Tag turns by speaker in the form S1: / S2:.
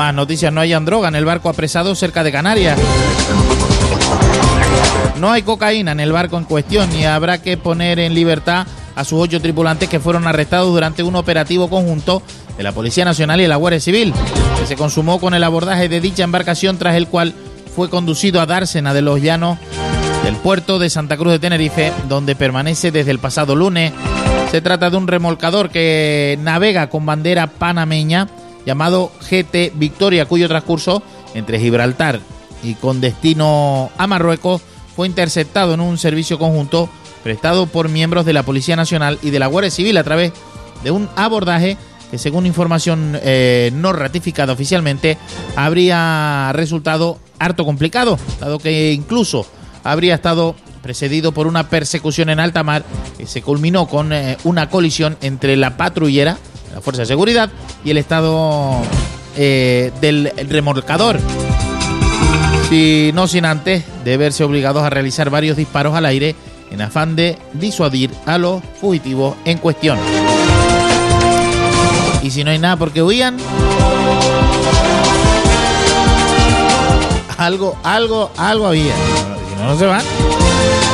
S1: Más noticias, no hayan droga en el barco apresado cerca de Canarias. No hay cocaína en el barco en cuestión y habrá que poner en libertad a sus 8 tripulantes que fueron arrestados durante un operativo conjunto de la Policía Nacional y la Guardia Civil, que se consumó con el abordaje de dicha embarcación, tras el cual fue conducido a Dársena de los Llanos del puerto de Santa Cruz de Tenerife, donde permanece desde el pasado lunes. Se trata de un remolcador que navega con bandera panameña llamado GT Victoria, cuyo transcurso entre Gibraltar y con destino a Marruecos fue interceptado en un servicio conjunto prestado por miembros de la Policía Nacional y de la Guardia Civil a través de un abordaje que, según información no ratificada oficialmente, habría resultado harto complicado, dado que incluso habría estado precedido por una persecución en alta mar que se culminó con una colisión entre la patrullera, la Fuerza de Seguridad, y el estado del remolcador, no sin antes de verse obligados a realizar varios disparos al aire en afán de disuadir a los fugitivos en cuestión. Y si no hay nada porque huían, algo había. Si no, no se van.